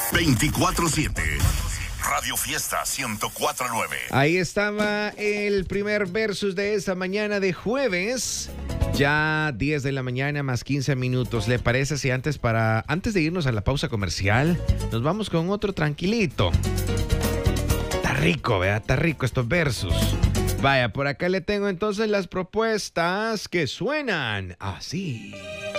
24/7. Radio Fiesta 104.9. Ahí estaba el primer versus de esta mañana de jueves. Ya 10 de la mañana más 15 minutos. ¿Le parece si antes de irnos a la pausa comercial, nos vamos con otro tranquilito? Está rico, ¿verdad? Está rico estos versus. Vaya, por acá le tengo entonces las propuestas que suenan así.